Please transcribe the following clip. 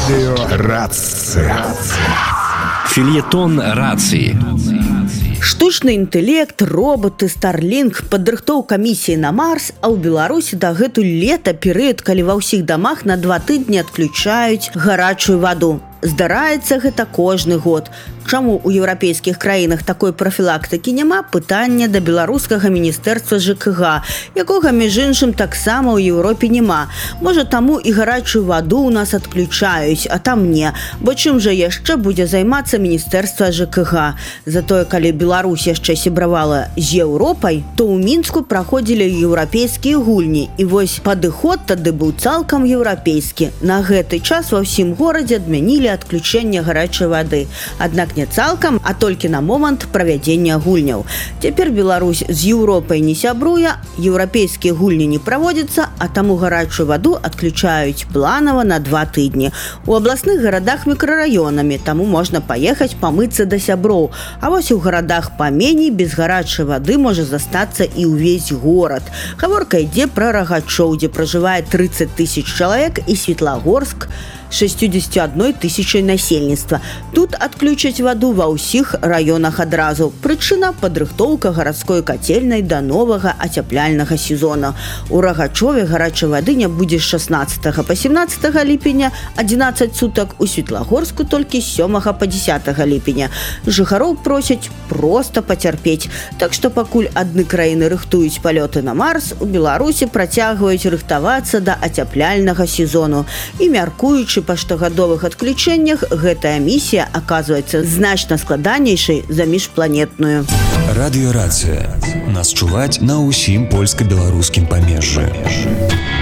Радио Рация. Фельетон рацыі. Штучны інтэлект, роботы, Starlink, падрыхтоўка місіі на Марс, а ў Беларусі дагэтуль лета перыяд, калі ва ўсіх дамах на 2 тыдні адключаюць гарачую ваду. Здараецца гэта кожны год. Чаму ў еўрапейскіх краінах такой прафілактыкі няма? Пытанне да беларускага міністэрства ЖКГ, якога, між іншым, таксама ў Еўропе няма. Можа, таму і гарачую ваду ў нас адключаюць, а там не. Бо чым жа яшчэ будзе займацца міністэрства ЖКГ? Затое, калі Беларусь яшчэ сябравала з Еўропай, то ў Мінску праходзілі еўрапейскія гульні. І вось падыход тады быў цалкам еўрапейскі. На гэты час ва ўсім горадзе адмянілі адключэнне гарачай вады. Аднак не цалкам, а толькі на момант правядзення гульняў. Цяпер Беларусь з Еўропай не сябруе, еўрапейскія гульні не праводзяцца, а таму гарачую ваду адключаюць планава на 2 тыдні. У абласных гарадах мікрараёнамі, таму можна паехаць памыцца да сяброў. А вось у гарадах паменей без гарачай вады можа застацца і ўвесь горад. Гаворка ідзе пра Рагачоў, дзе пражывае 30 000 чалавек, і Светлагорск 61 000 насельніцтва. Тут адключаць ваду ва ўсіх раёнах адразу. Прычына – падрыхтоўка гарадской кацельнай да новага ацяпляльнага сезона. У Рагачове гарачай вады не будзе з 16 па 17 ліпеня 11 сутак, у Светлагорску толькі з 7 па 10 ліпеня. Жыхароў просяць проста пацярпець. Так што пакуль адны краіны рыхтуюць палёты на Марс, у Беларусі працягваюць рыхтавацца да ацяпляльнага сезону. І мяркуючы па штогадовых адключэннях, гэтая місія аказваецца значна складанейшай за міжпланетную. Радыёрацыя. Нас чуваць на ўсім польска-беларускім памежжы.